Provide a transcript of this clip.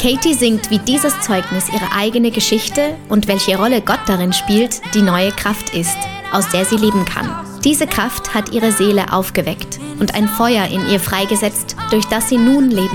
Katie singt, wie dieses Zeugnis ihre eigene Geschichte und welche Rolle Gott darin spielt, die neue Kraft ist, aus der sie leben kann. Diese Kraft hat ihre Seele aufgeweckt und ein Feuer in ihr freigesetzt, durch das sie nun leben